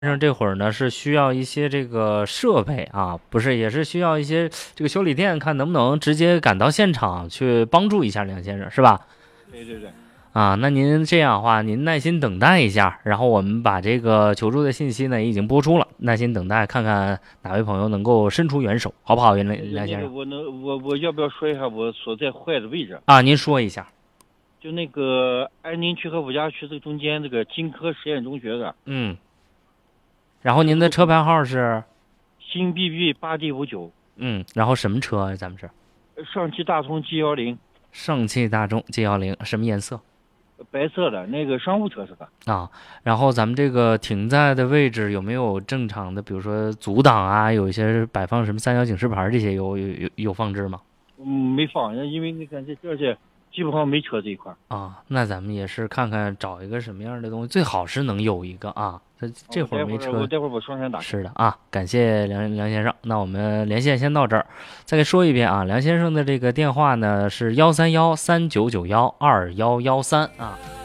上这会儿呢是需要一些这个设备啊，不是，也是需要一些这个修理店，看能不能直接赶到现场去帮助一下梁先生，是吧？ 对对对， 啊，那您这样的话，您耐心等待一下，然后我们把这个求助的信息呢已经播出了，耐心等待，看看哪位朋友能够伸出援手，好不好，梁先生？ 我要不要说一下我所在坏的位置？ 啊，您说一下。 就那个安宁区和五家区这个中间这个金科实验中学的， 嗯，然后您的车牌号是？ 新 BB8D59， 然后什么车啊？咱们是上汽大通 G10， 上汽大众 G10，什么颜色？ 白色的那个商务车是吧？ 啊，然后咱们这个停在的位置有没有正常的，比如说阻挡啊，有一些摆放什么三角警示牌这些有放置吗？ 没放，因为你看这些基本上没车这一块。 啊，那咱们也是看看找一个什么样的东西，最好是能有一个啊。这会儿没车。 我待会儿把双闪打开。 是的啊，感谢梁先生，那我们连线先到这儿，再给说一遍啊，梁先生的这个电话呢是13139912113啊。